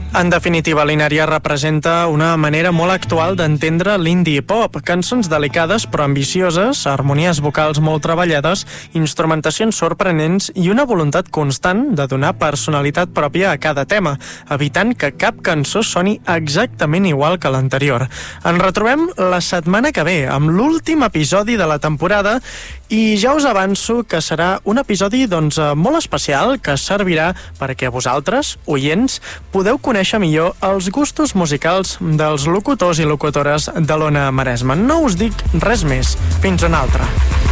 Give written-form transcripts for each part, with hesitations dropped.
En definitiva, l'Inària representa una manera molt actual d'entendre l'indie pop. Cançons delicades però ambicioses, harmonies vocals molt treballades, instrumentacions sorprenents i una voluntat constant de donar personalitat pròpia a cada tema, evitant que cap cançó soni exactament igual que l'anterior. Ens retrobem la setmana que ve amb l'últim episodi de la temporada i ja us avanço que serà un episodi molt especial que servirà perquè vosaltres, oients, podeu conèixer millor els gustos musicals dels locutors i locutores de l'Ona Maresme. No us dic res més. Fins una altra.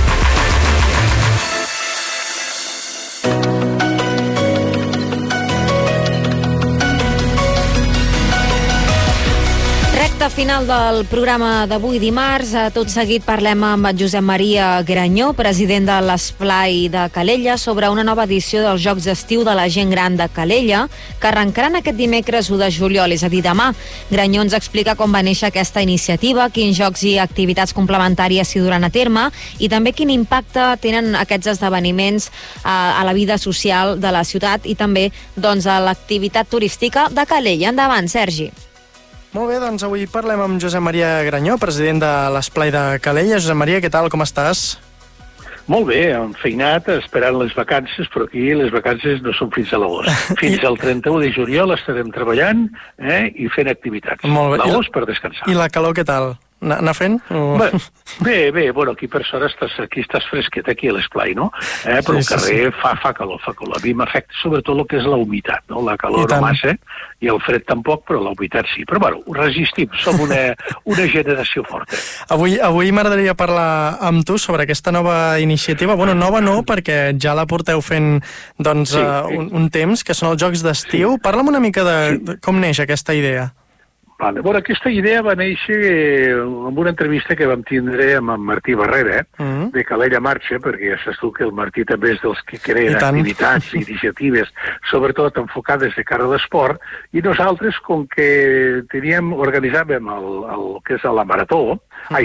Final del programa d'avui dimarts. Tot seguit parlem amb Josep Maria Granyó, president de l'Esplai de Calella, sobre una nova edició dels Jocs d'Estiu de la Gent Gran de Calella, que arrencaran aquest dimecres 1 de juliol, és a dir, demà. Granyó ens explica com va néixer aquesta iniciativa, quins jocs i activitats complementàries s'hi duran a terme i també quin impacte tenen aquests esdeveniments a la vida social de la ciutat i també a l'activitat turística de Calella. Endavant, Sergi. Molt bé, doncs avui parlem amb Josep Maria Granyó, president de l'Esplai de Calella. Josep Maria, què tal, com estàs? Molt bé, enfeinat, esperant les vacances, però aquí les vacances no són fins a l'agost. Fins al 31 de juliol estarem treballant i fent activitats. L'agost per descansar. I la calor, què tal? Anar fent? Bé, bueno, aquí per sort estàs fresquet, aquí a l'esplai, no? Però al carrer fa calor. A mi m'afecta sobretot el que és la humitat, no? La calor no massa, i el fred tampoc, però la humitat sí. Però bueno, ho resistim, som una generació forta. Avui m'agradaria parlar amb tu sobre aquesta nova iniciativa. Bueno, nova no, perquè ja la porteu fent un temps, que són els Jocs d'Estiu. Parla'm una mica de com neix aquesta idea. Bueno, aquesta idea va néixer amb una entrevista que vam tindre amb en Martí Barrera, de Calella Marxa, perquè ja saps tu que el Martí també és dels que creen activitats i iniciatives, sobretot enfocades de cara a l'esport, i nosaltres, com que organitzàvem el que és la marató,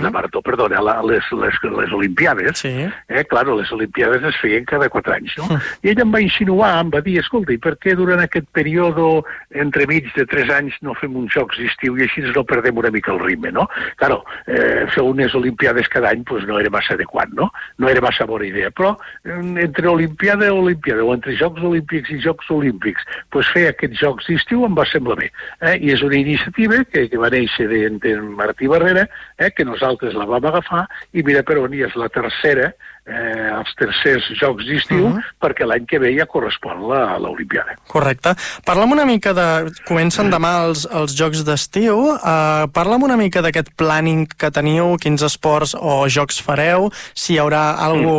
les Olimpiades, claro, les Olimpiades es feien cada 4 anys, no? I ell em va insinuar, em va dir, escolta, i per què durant aquest període entremig de 3 anys no fem uns jocs d'estiu i així no perdem una mica el ritme, no? Claro, fer unes Olimpiades cada any no era massa adequat, no? No era massa bona idea, però entre Olimpiada i Olimpiada, o entre Jocs Olímpics i Jocs Olímpics, fer aquests Jocs d'estiu em va semblar bé. I és una iniciativa que va néixer de Martí Barrera, que nosaltres la vam agafar, i mira per on és la tercera, els tercers Jocs d'estiu, perquè l'any que ve ja correspon l'Olimpiada. Correcte. Parla'm una mica comencen demà els Jocs d'Estiu, parla'm una mica d'aquest planning que teniu, quins esports o jocs fareu, si hi haurà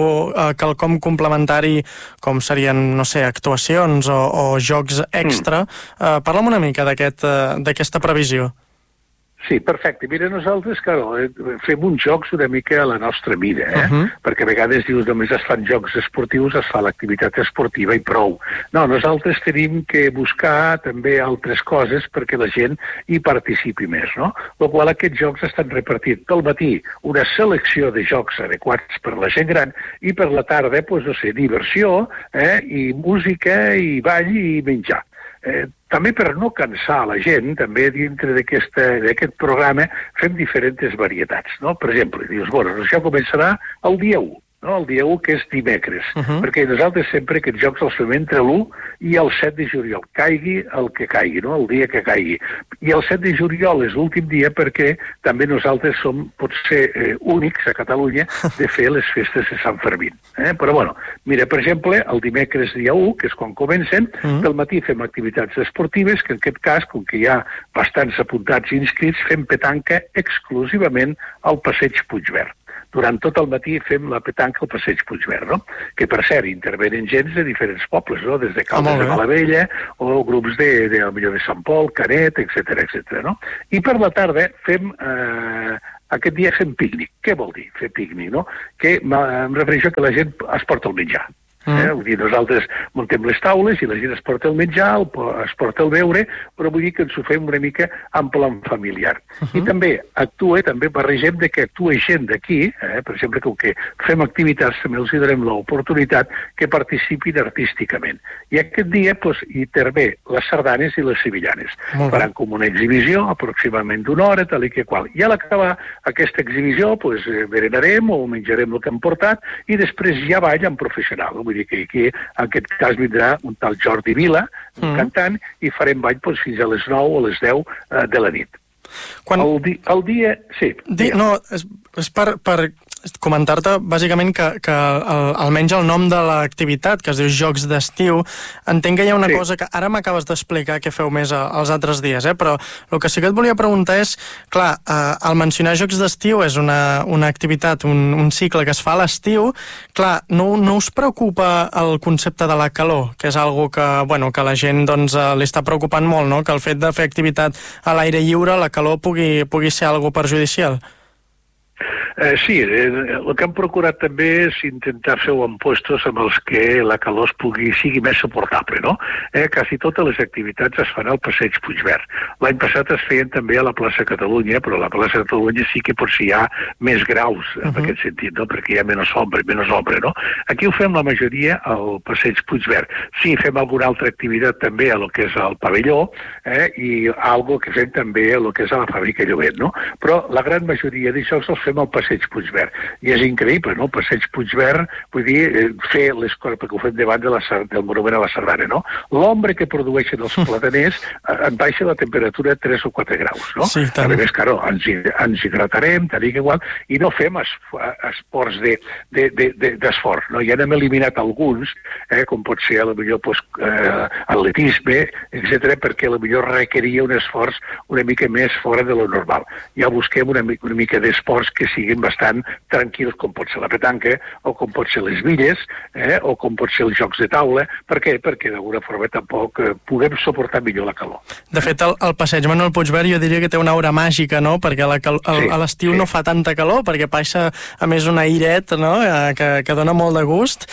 quelcom complementari, com serien, no sé, actuacions o jocs extra. Parla'm una mica d'aquesta previsió. Sí, perfecte. Mira, nosaltres, fem uns jocs una mica a la nostra mida, perquè a vegades dius només es fan jocs esportius, es fa l'activitat esportiva i prou. No, nosaltres tenim que buscar també altres coses perquè la gent hi participi més, no? Per qual aquests jocs estan repartits pel matí, una selecció de jocs adequats per la gent gran, i per la tarda, diversió, i música, i ball, i menjar. També per no cansar la gent, també dintre d'aquest programa fem diferents varietats, no? Per exemple, dius, això començarà el dia 1, no? El dia 1 que és dimecres, perquè nosaltres sempre aquests jocs els fem entre l'1 i el 7 de juliol, caigui el que caigui, no? El dia que caigui. I el 7 de juliol és l'últim dia perquè també nosaltres som, potser, únics a Catalunya de fer les festes de Sant Fermín. Però mira, per exemple, el dimecres dia 1, que és quan comencen, del matí fem activitats esportives, que en aquest cas, com que hi ha bastants apuntats i inscrits, fem petanca exclusivament al Passeig Puigverd. Durant tot el matí fem la petanca al Passeig Puigverd, no? Que, per cert, intervenen gens de diferents pobles, no? Des de Caldes de Malavella o grups de Sant Pol, Canet, etc. no? I per la tarda aquest dia fem pícnic. Què vol dir fer pícnic, no? Que em refereixo que la gent es porta el menjar. Vull dir, nosaltres muntem les taules i la gent es porta el menjar, es porta el beure, però vull dir que ens ho fem una mica en plan familiar. I també barregem de que actua gent d'aquí, per exemple, com que fem activitats, també els donem l'oportunitat que participin artísticament. I aquest dia hi intervé les sardanes i les sevillanes. Faran com una exhibició, aproximadament d'una hora, tal i que qual. I a l'acabar aquesta exhibició, berenarem o menjarem el que hem portat i després ja ball en professional. Vull dir que aquí, en aquest cas, vindrà un tal Jordi Vila, un cantant, i farem ball fins a les 9 o les 10 de la nit. El dia... Sí. No, és per comentar-te bàsicament que almenys el nom de l'activitat, que es diu Jocs d'Estiu, entenc que hi ha una cosa que ara m'acabes d'explicar que feu més els altres dies, però el que sí que et volia preguntar és, clar, al mencionar Jocs d'Estiu és una activitat, un cicle que es fa a l'estiu, clar, no us preocupa el concepte de la calor, que és algo que la gent li està preocupant molt, no? Que el fet de fer activitat a l'aire lliure, la calor pugui ser algo perjudicial? Sí, el que hem procurat també és intentar fer-ho en puestos amb els que la calor sigui més suportable, no? Quasi totes les activitats es fan al Passeig Puigverd. L'any passat es feien també a la plaça Catalunya, però a la plaça Catalunya sí que potser hi ha més graus en aquest sentit, no? Perquè hi ha menys ombra, no? Aquí ho fem la majoria al Passeig Puigverd. Sí, fem alguna altra activitat també a lo que és el pavelló i algo que fem també a lo que és a la fàbrica Llobet, no? Però la gran majoria d'això els fem al Passeig Puigverd. I és increïble, no? El Passeig Puigverd, vull dir, fer les coses, perquè ho fem davant del monument a la Sardana, no? L'ombra que produeixen els plataners en baixa la temperatura de 3 o 4 graus, no? Sí, tant. A més, claro, ens hidratarem, tal i igual, i no fem esports d'esforç, no? Ja n'hem eliminat alguns, com pot ser, potser, atletisme, etc., perquè potser requeria un esforç una mica més fora de lo normal. Ja busquem una mica d'esports que siguin bastant tranquils, com pot ser la petanca, o com pot ser les billes, o com pot ser els jocs de taula. Per què? Perquè d'alguna forma tampoc puguem suportar millor la calor. De fet, el passeig Manuel Puigverd jo diria que té una aura màgica, no? Perquè a l'estiu no fa tanta calor, perquè passa a més un airet, no? Que dona molt de gust.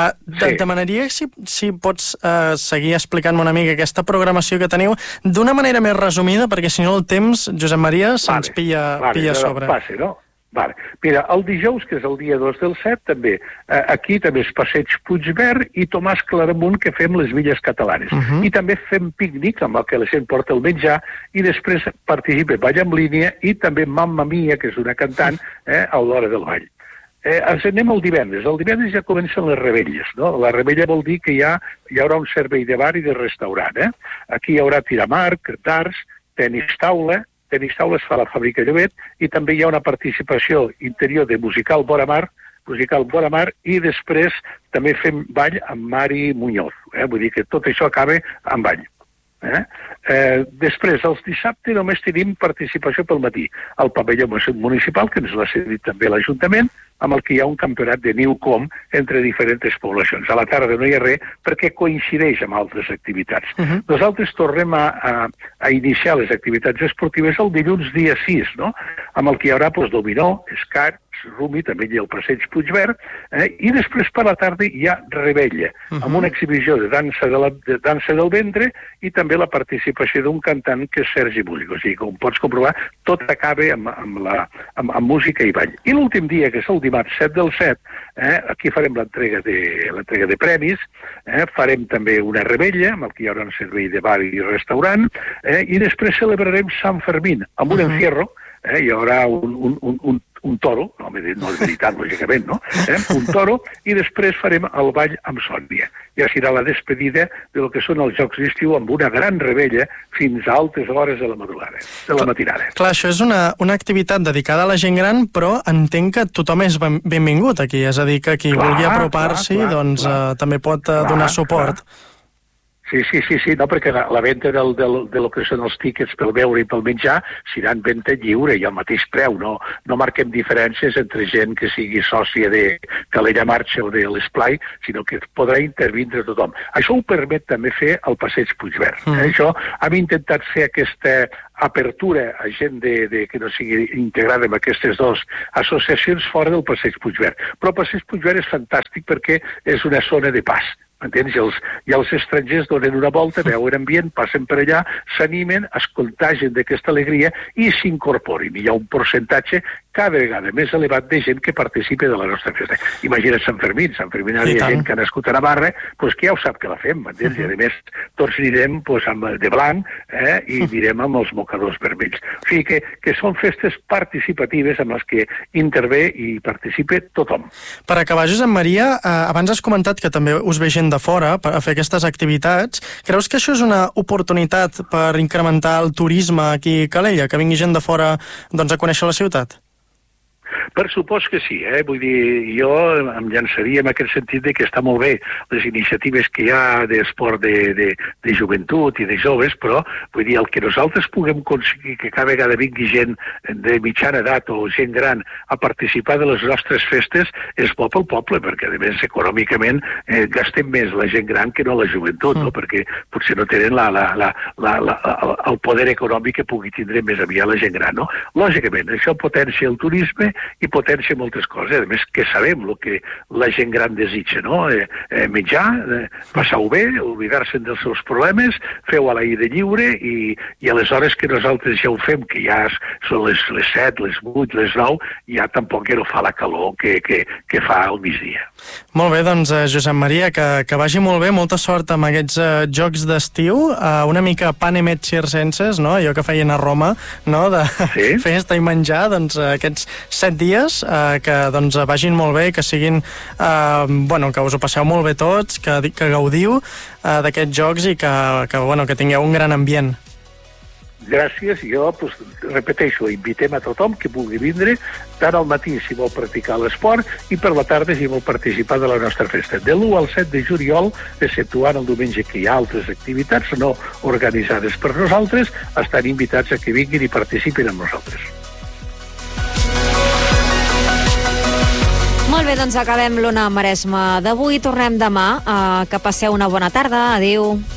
Et demanaria si pots seguir explicant-me una mica aquesta programació que teniu d'una manera més resumida, perquè si no el temps, Josep Maria, se'ns pilla a sobre. Passi, no? Vale. Mira, el dijous, que és el dia 2 del 7, també, aquí també és Passeig Puigverd i Tomàs Claramunt, que fem les Villes Catalanes. I també fem pícnic, amb el que la gent porta el menjar, i després participa Ball en línia i també Mamma Mia, que és una cantant, a l'hora del ball. Ens anem el divendres. El divendres ja comencen les rebelles, no? La rebella vol dir que hi haurà un servei de bar i de restaurant. Aquí hi haurà tiramarc, darts, tenis taula es fa a la fàbrica Llobet, i també hi ha una participació interior de musical Vora Mar, i després també fem ball amb Mari Muñoz. Vull dir que tot això acaba amb ball. Després, els dissabtes només tenim participació pel matí al pavelló municipal, que ens l'ha cedit també l'Ajuntament, amb el que hi ha un campionat de Newcom entre diferents poblacions. A la tarda no hi ha res perquè coincideix amb altres activitats. Nosaltres tornem a iniciar les activitats esportives el dilluns dia 6, no? Amb el que hi haurà dominó, escacs, rumi, també hi ha el Passeig Puigverd, i després per la tarda hi ha rebella, amb una exhibició de dansa del ventre i també la participació d'un cantant que és Sergi Músic. O sigui, com pots comprovar, tot acaba amb música i ball. I l'últim dia, que és el dimarts 7 del 7, aquí farem l'entrega de premis, farem també una rebella, amb el que hi haurà un servei de bar i restaurant, i després celebrarem Sant Fermín, amb un encierro, hi haurà un toro, no és veritat, lògicament, no? Un toro, i després farem el ball amb Sònia. Ja serà la despedida del que són els Jocs d'Estiu amb una gran rebella fins a altes hores de la matinada. Clar, això és una activitat dedicada a la gent gran, però entenc que tothom és benvingut aquí, és a dir, que qui vulgui apropar-s'hi, doncs també pot donar suport. Sí, no, perquè la venda de lo que són els tíquets pel beure i pel menjar serà en venda lliure i al mateix preu. No marquem diferències entre gent que sigui sòcia de Calella Marxa o de l'Esplai, sinó que podrà intervindre tothom. Això ho permet també fer el Passeig Puigverd. Això hem intentat fer aquesta apertura a gent que no sigui integrada en aquestes dues associacions fora del Passeig Puigverd. Però el Passeig Puigverd és fantàstic perquè és una zona de pas. Entens? I els estrangers donen una volta, veuen ambient, passen per allà, s'animen, es contagien d'aquesta alegria i s'incorporin. I hi ha un percentatge cada vegada més elevat de gent que participa de la nostra festa. Imagina't Sant Fermín hi ha gent que ha nascut a Navarra, doncs que ja ho sap que la fem, entens? I a més tots anirem de blanc i anirem amb els mocadors vermells. O sigui que són festes participatives amb les que intervé i participa tothom. Per acabar, Josep Maria, abans has comentat que també us ve gent de fora per fer aquestes activitats. Creus que això és una oportunitat per incrementar el turisme aquí a Calella, que vingui gent de fora a conèixer la ciutat? Per supost que sí, vull dir, jo em llançaria en aquest sentit que està molt bé les iniciatives que hi ha d'esport de joventut i de joves, però vull dir, el que nosaltres puguem aconseguir que cada vegada vingui gent de mitjana edat o gent gran a participar de les nostres festes és bo pel poble, perquè a més econòmicament gastem més la gent gran que no la joventut, no? Perquè potser no tenen el poder econòmic que pugui tindre més aviat la gent gran, no? Lògicament, això potencia el turisme i potència moltes coses. A més, que sabem el que la gent gran desitja, no? Menjar, passar-ho bé, oblidar-se dels seus problemes, fer-ho a l'aire lliure i aleshores que nosaltres ja ho fem, que ja són les 7, les 8, les 9, ja tampoc ja no fa la calor que fa al migdia. Molt bé, doncs, Josep Maria, que vagi molt bé, molta sort amb aquests jocs d'estiu, una mica panem et circenses, no? Allò que feien a Roma, no? De festa i menjar, doncs aquests 7 dies, que doncs vagin molt bé, que siguin, que us ho passeu molt bé tots, que gaudiu d'aquests jocs i que tingueu un gran ambient. Gràcies, jo repeteixo, invitem a tothom que vulgui vindre, tant al matí si vol practicar l'esport i per la tarda si vol participar de la nostra festa. De l'1 al 7 de juliol, exceptuant el diumenge que hi ha altres activitats no organitzades per nosaltres, estan invitats a que vinguin i participin amb nosaltres. Molt bé, doncs acabem l'Ona Maresme d'avui. Tornem demà. Que passeu una bona tarda. Adéu.